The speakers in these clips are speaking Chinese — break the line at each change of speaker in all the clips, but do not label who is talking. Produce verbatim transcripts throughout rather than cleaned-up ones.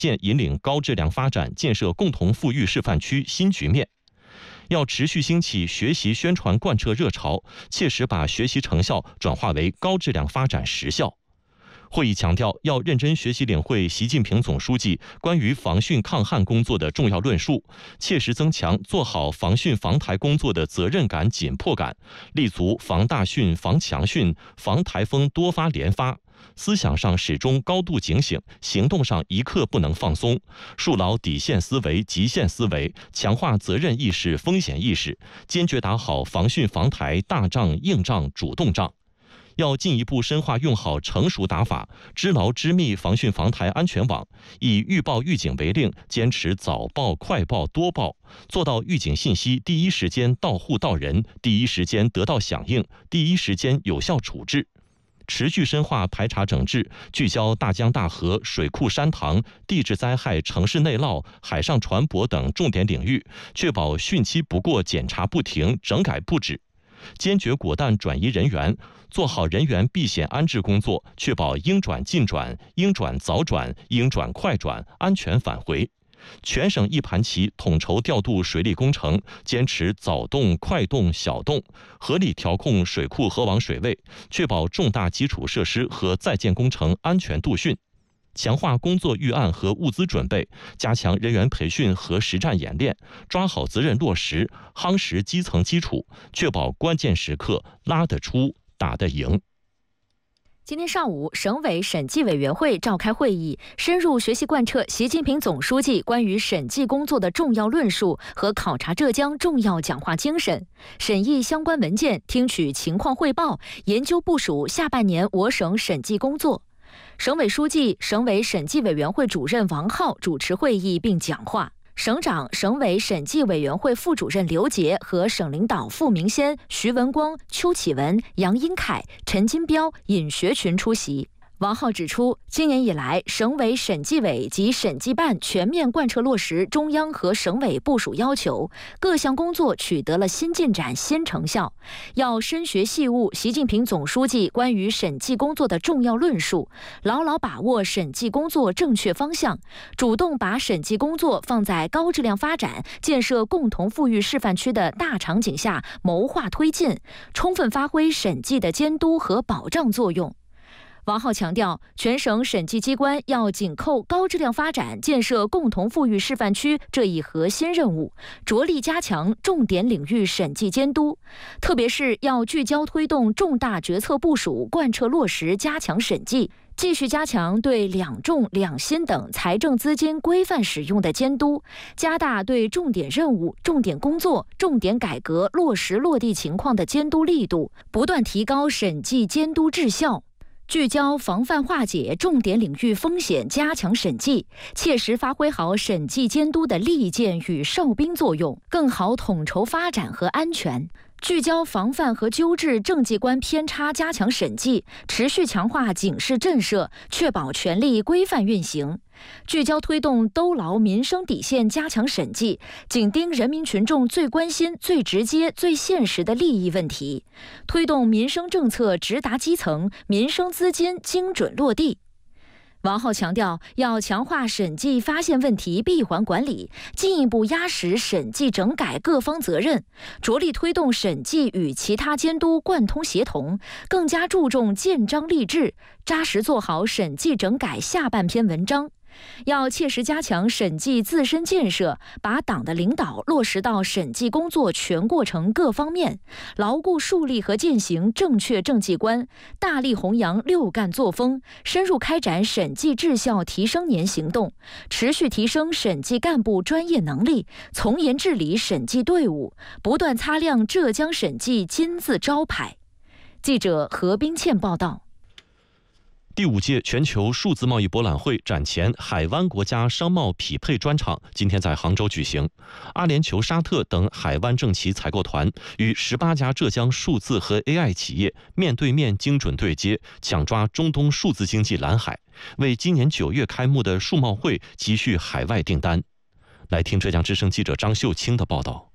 建引领高质量发展、建设共同富裕示范区新局面。要持续兴起学习宣传贯彻热潮，切实把学习成效转化为高质量发展实效。会议强调，要认真学习领会习近平总书记关于防汛抗旱工作的重要论述，切实增强做好防汛防台工作的责任感、紧迫感，立足防大汛、防强汛、防台风多发连发。思想上始终高度警醒，行动上一刻不能放松，树牢底线思维、极限思维，强化责任意识、风险意识，坚决打好防汛防台大仗、硬仗、主动仗。要进一步深化用好成熟打法，织牢织密防汛防台安全网，以预报预警为令，坚持早报、快报、多报，做到预警信息第一时间到户到人，第一时间得到响应，第一时间有效处置。持续深化排查整治，聚焦大江大河、水库山塘、地质灾害、城市内涝、海上船舶等重点领域，确保汛期不过、检查不停、整改不止。坚决果断转移人员，做好人员避险安置工作，确保应转尽转、应转早转、应转快转，安全返回。全省一盘棋，统筹调度水利工程，坚持早动、快动、小动，合理调控水库河网水位，确保重大基础设施和在建工程安全度汛。强化工作预案和物资准备，加强人员培训和实战演练，抓好责任落实，夯实基层基础，确保关键时刻拉得出、打得赢。
今天上午，省委审计委员会召开会议，深入学习贯彻习近平总书记关于审计工作的重要论述和考察浙江重要讲话精神，审议相关文件，听取情况汇报，研究部署下半年我省审计工作。省委书记、省委审计委员会主任王浩主持会议并讲话。省长、省委审计委员会副主任刘杰和省领导傅明先、徐文光、邱启文、杨英凯、陈金彪、尹学群出席。王浩指出，今年以来，省委审计委及审计办全面贯彻落实中央和省委部署要求，各项工作取得了新进展、新成效。要深学细悟习近平总书记关于审计工作的重要论述，牢牢把握审计工作正确方向，主动把审计工作放在高质量发展、建设共同富裕示范区的大场景下谋划推进，充分发挥审计的监督和保障作用。王浩强调，全省审计机关要紧扣高质量发展、建设共同富裕示范区这一核心任务，着力加强重点领域审计监督，特别是要聚焦推动重大决策部署贯彻落实，加强审计，继续加强对两重两新等财政资金规范使用的监督，加大对重点任务、重点工作、重点改革落实落地情况的监督力度，不断提高审计监督质效。聚焦防范化解重点领域风险，加强审计，切实发挥好审计监督的利剑与哨兵作用，更好统筹发展和安全。聚焦防范和纠治政绩观偏差，加强审计，持续强化警示震慑，确保权力规范运行。聚焦推动兜牢民生底线，加强审计，紧盯人民群众最关心、最直接、最现实的利益问题，推动民生政策直达基层，民生资金精准落地。王浩强调，要强化审计发现问题闭环管理，进一步压实审计整改各方责任，着力推动审计与其他监督贯通协同，更加注重建章立制，扎实做好审计整改下半篇文章。要切实加强审计自身建设，把党的领导落实到审计工作全过程各方面，牢固树立和践行正确政绩观，大力弘扬六干作风，深入开展审计质效提升年行动，持续提升审计干部专业能力，从严治理审计队伍，不断擦亮浙江审计金字招牌。记者何冰倩报道。
第五届全球数字贸易博览会展前海湾国家商贸匹配专场今天在杭州举行，阿联酋、沙特等海湾政企采购团与十八家浙江数字和 A I 企业面对面精准对接，抢抓中东数字经济蓝海，为今年九月开幕的数贸会积蓄海外订单。来听浙江之声记者张秀清的报道。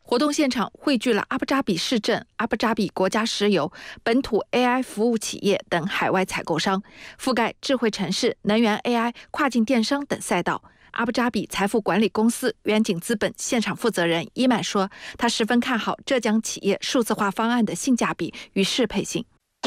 活动现场汇聚了阿布扎比市政、阿布扎比国家石油、本土 A I 服务企业等海外采购商，覆盖智慧城市、能源 A I、跨境电商等赛道。阿布扎比财富管理公司远景资本现场负责人伊曼说，他十分看好浙江企业数字化方案的性价比与适配性。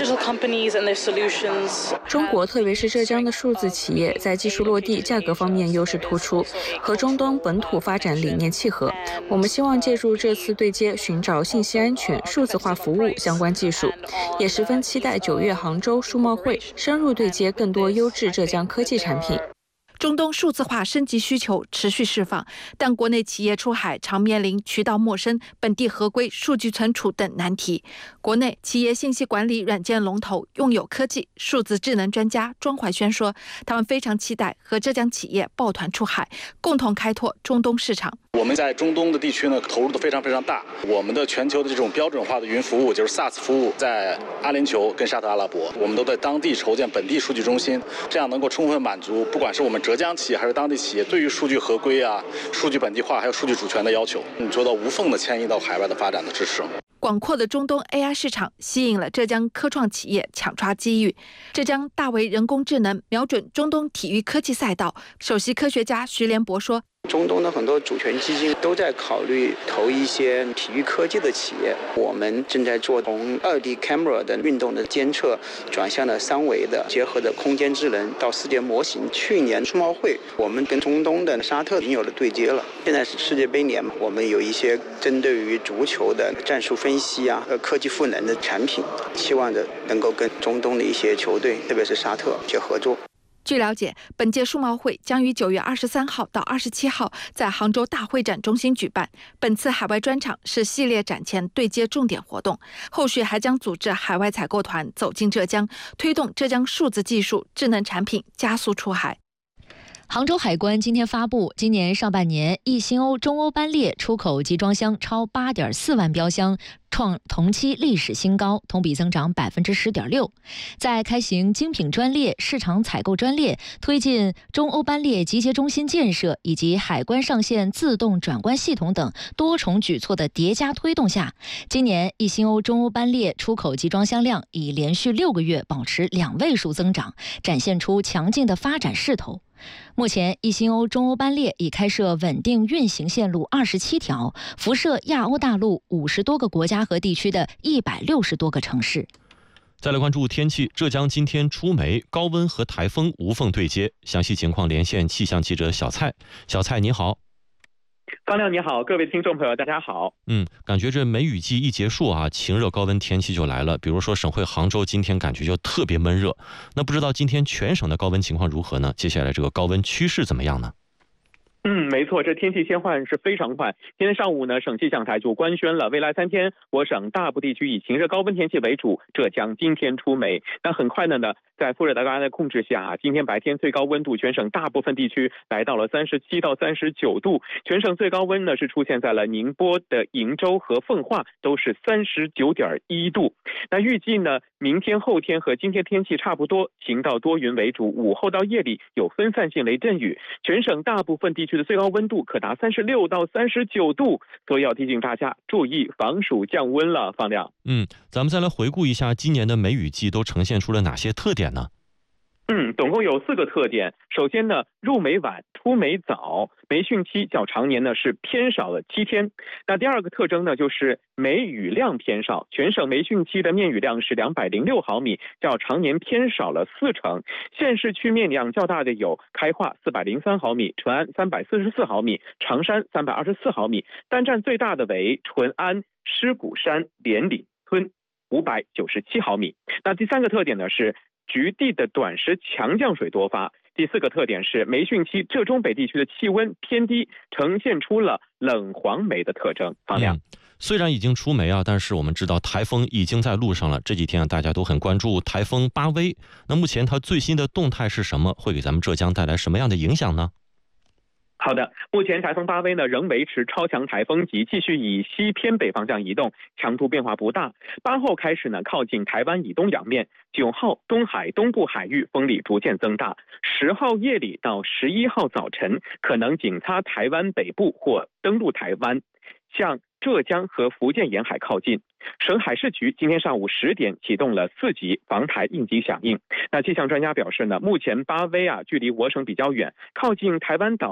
中国特别是浙江的数字企业在技术落地、价格方面优势突出，和中东本土发展理念契合。我们希望借助这次对接，寻找信息安全、数字化服务相关技术，也十分期待九月杭州数贸会深入对接更多优质浙江科技产品。
中东数字化升级需求持续释放，但国内企业出海常面临渠道陌生、本地合规、数据存储等难题。国内企业信息管理软件龙头用友科技数字智能专家庄怀轩说，他们非常期待和浙江企业抱团出海，共同开拓中东市场。
我们在中东的地区呢，投入的非常非常大。我们的全球的这种标准化的云服务，就是 SaaS 服务，在阿联酋跟沙特阿拉伯，我们都在当地筹建本地数据中心，这样能够充分满足不管是我们浙江企业还是当地企业对于数据合规啊、数据本地化还有数据主权的要求，你做到无缝的迁移到海外的发展的支持。
广阔的中东 A I 市场吸引了浙江科创企业抢抓机遇。浙江大为人工智能瞄准中东体育科技赛道，首席科学家徐连博说，
中东的很多主权基金都在考虑投一些体育科技的企业，我们正在做从二 D camera 的运动的监测转向了三维的，结合的空间智能到世界模型。去年世贸会我们跟中东的沙特已经有了对接了，现在是世界杯年，我们有一些针对于足球的战术分析啊和科技赋能的产品，期望着能够跟中东的一些球队，特别是沙特去合作。
据了解，本届数贸会将于九月二十三号到二十七号在杭州大会展中心举办。本次海外专场是系列展前对接重点活动，后续还将组织海外采购团走进浙江，推动浙江数字技术、智能产品加速出海。
杭州海关今天发布，今年上半年一星欧中欧班列出口集装箱超 八点四万标箱，创同期历史新高，同比增长 百分之十点六。 在开行精品专列、市场采购专列、推进中欧班列集结中心建设以及海关上线自动转关系统等多重举措的叠加推动下，今年一星欧中欧班列出口集装箱量已连续六个月保持两位数增长，展现出强劲的发展势头。目前，一星欧中欧班列已开设稳定运行线路二十七条，辐射亚欧大陆五十多个国家和地区的一百六十多个城市。
再来关注天气，浙江今天出梅，高温和台风无缝对接。详细情况连线气象记者小蔡。小蔡你好。
方亮你好，各位听众朋友大家好。
嗯，感觉这梅雨季一结束啊，晴热高温天气就来了。比如说省会杭州今天感觉就特别闷热，那不知道今天全省的高温情况如何呢？接下来这个高温趋势怎么样呢？
嗯，没错，这天气切换是非常快。今天上午呢，省气象台就官宣了，未来三天，我省大部地区以晴热高温天气为主，浙江今天出梅。那很快的呢，在副热带高压的控制下，今天白天最高温度全省大部分地区来到了三十七到三十九度，全省最高温呢是出现在了宁波的鄞州和奉化，都是三十九点一度。那预计呢，明天、后天和今天天气差不多，晴到多云为主，午后到夜里有分散性雷阵雨，全省大部分地区的最高温度可达三十六到三十九度，所以要提醒大家注意防暑降温了。方亮，
嗯，咱们再来回顾一下今年的梅雨季都呈现出了哪些特点呢？
嗯，总共有四个特点。首先呢，入梅晚，出梅早，梅汛期较常年呢是偏少了七天。那第二个特征呢，就是梅雨量偏少，全省梅汛期的面雨量是两百零六毫米，较常年偏少了四成。县市区面量较大的有开化四百零三毫米、淳安三百四十四毫米、常山三百二十四毫米，单占最大的为淳安、狮鼓山、连里村五百九十七毫米。那第三个特点呢是局地的短时强降水多发。第四个特点是梅汛期浙中北地区的气温偏低，呈现出了冷黄梅的特征。方亮、
嗯，虽然已经出梅啊，但是我们知道台风已经在路上了。这几天啊，大家都很关注台风巴威。那目前它最新的动态是什么？会给咱们浙江带来什么样的影响呢？
好的，目前台风巴威呢仍维持超强台风级，继续以西偏北方向移动，强度变化不大。八号开始呢靠近台湾以东洋面，九号东海东部海域风力逐渐增大，十号夜里到十一号早晨可能仅擦台湾北部或登陆台湾。像浙江和福建沿海靠近。省海事局今天上午十点启动了四级防台应急响应。那气象专家表示呢，目前巴威啊距离我省比较远，靠近台湾岛